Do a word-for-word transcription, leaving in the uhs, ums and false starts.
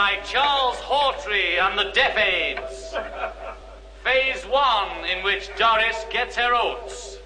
by Charles Hawtrey and the Deaf Aids. Phase one, in which Doris gets her oats.